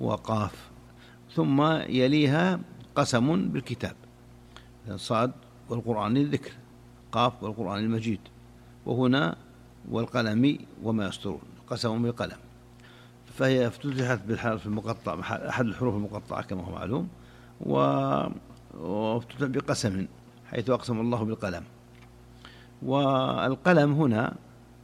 وقاف، ثم يليها قسم بالكتاب، صاد والقرآن الذكر، قاف والقرآن المجيد، وهنا والقلم وما يسطرون، قسم بالقلم. فهي افتتحت بالحرف المقطع، أحد الحروف المقطعة كما هو معلوم، وافتتح بقسم حيث أقسم الله بالقلم. والقلم هنا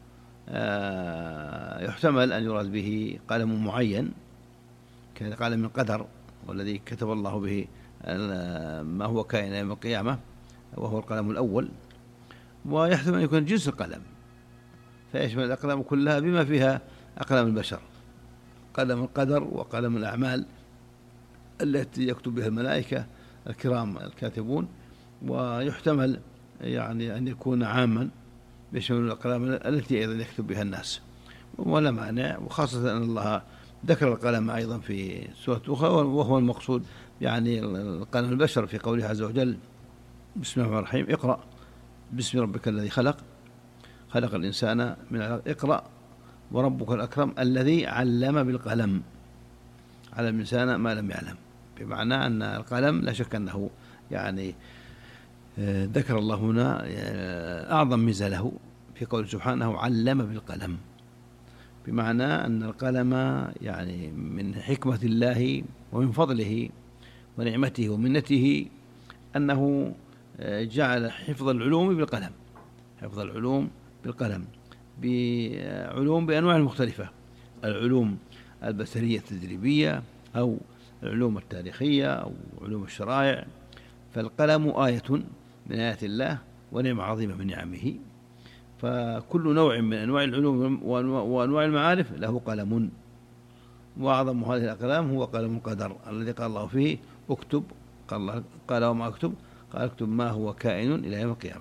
يحتمل أن يراد به قلم معين كقلم القدر، والذي كتب الله به ما هو كائن يوم القيامة، وهو القلم الأول. ويحتمل أن يكون جنس القلم، فيشمل الأقلام كلها بما فيها أقلام البشر، قلم القدر وقلم الأعمال التي يكتب بها الملائكة الكرام الكاتبون. ويحتمل يعني أن يكون عاما بيشمل الأقلام التي أيضا يكتب بها الناس، ولا مانع، وخاصة أن الله ذكر القلم أيضا في سورة أخرى، وهو المقصود يعني قلم البشر في قوله عز وجل: بسم الله الرحمن الرحيم، اقرأ باسم ربك الذي خلق، خلق الإنسان من علق، اقرأ وربك الأكرم الذي علم بالقلم، علم الإنسان ما لم يعلم. بمعنى أن القلم لا شك أنه يعني ذكر الله هنا أعظم ميزة له في قول سبحانه علم بالقلم، بمعنى أن القلم يعني من حكمة الله ومن فضله ونعمته ومنته أنه جعل حفظ العلوم بالقلم، حفظ العلوم بالقلم، بعلوم بأنواع مختلفة، العلوم البشرية التدريبية أو العلوم التاريخية أو علوم الشرائع. فالقلم آية من آيات الله ونعمة عظيمة من نعمه، فكل نوع من أنواع العلوم وأنواع المعارف له قلم، وأعظم هذه الأقلام هو قلم القدر الذي قال الله فيه اكتب، قال وما اكتب، قال اكتب ما هو كائن إلى يوم القيامة.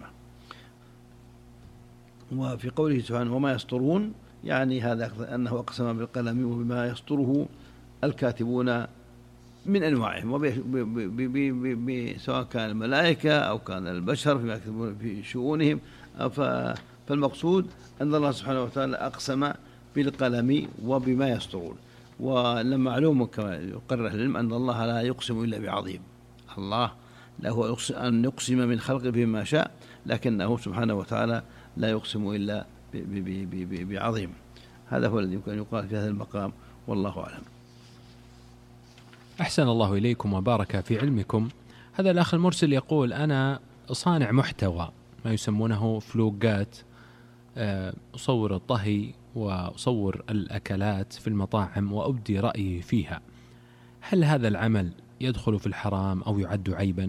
وفي قوله سبحانه وما يسطرون، يعني هذا أنه أقسم بالقلم وبما يسطره الكاتبون من أنواعهم، سواء كان الملائكة أو كان البشر فيما يكتبون في شؤونهم. فالمقصود أن الله سبحانه وتعالى أقسم بالقلم وبما يسطرون. ولما معلوم كما يقرر العلم أن الله لا يقسم إلا بعظيم، الله له أن يقسم من خلقه بما شاء، لكنه سبحانه وتعالى لا يقسم إلا بعظيم. هذا هو الذي يمكن أن يقال في هذا المقام، والله أعلم. أحسن الله إليكم وبارك في علمكم. هذا الأخ المرسل يقول: أنا صانع محتوى ما يسمونه فلوقات، أصور الطهي وأصور الأكلات في المطاعم وأبدي رأيي فيها، هل هذا العمل يدخل في الحرام أو يعد عيبا؟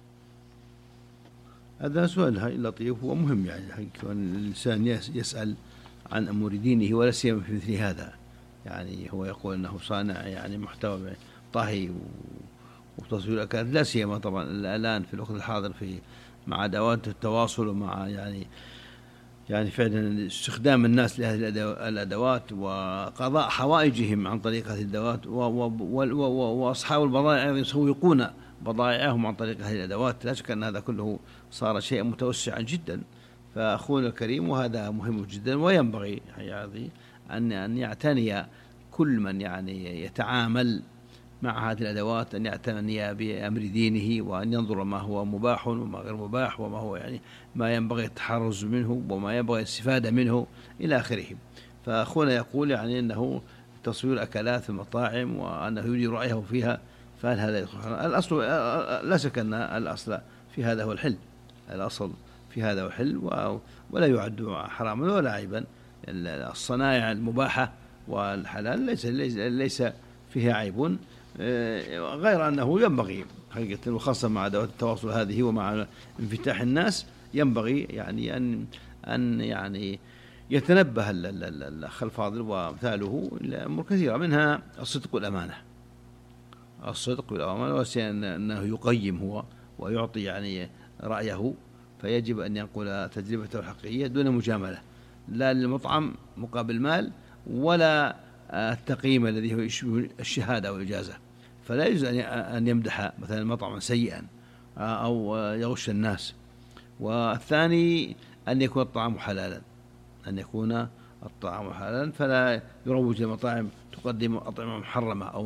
هذا سؤال لطيف ومهم، يعني الإنسان يسأل عن أمور دينه ولا سيما في مثل هذا. يعني هو يقول أنه صانع يعني محتوى طهي وتصوير أكلات، لا سيما طبعا الآن في الوقت الحاضر في مع أدوات التواصل ومع يعني فعلا استخدام الناس لهذه الأدوات وقضاء حوائجهم عن طريق هذه الأدوات، وأصحاب البضائع يسوقون بضائعهم عن طريق هذه الأدوات. لا شك أن هذا كله صار شيئا متوسعا جدا. فأخونا الكريم وهذا مهم جدا، وينبغي أن يعتني كل من يعني يتعامل مع هذه الأدوات أن يعتني بأمر دينه، وأن ينظر ما هو مباح وما غير مباح، وما هو يعني ما ينبغي التحرز منه وما ينبغي الاستفادة منه إلى آخره. فأخونا يقول يعني أنه تصوير أكلات في المطاعم وأنه يريد رأيه فيها، فهل هذا يدخل؟ الأصل لا شك أن الأصل في هذا هو الحل، الأصل في هذا هو الحل، ولا يعد حراما ولا عيبا. الصنائع المباحة والحلال ليس فيها عيب، غير أنه ينبغي حقيقة، وخاصة مع أدوات التواصل هذه ومع انفتاح الناس، ينبغي يعني أن يعني يتنبه الأخ الفاضل وأمثاله لأمور كثيرة، منها الصدق والأمانة، الصدق والأمانة، وأنه يقيم هو ويعطي يعني رأيه، فيجب أن ينقل تجربته الحقيقية دون مجاملة، لا للمطعم مقابل مال ولا التقييم الذي هو الشهادة والإجازة. فلا يجوز أن يمدح مثلا مطعما سيئا أو يغش الناس. والثاني أن يكون الطعام حلالا، أن يكون الطعام حلالا، فلا يروج لمطاعم تقدم أطعمة محرمة أو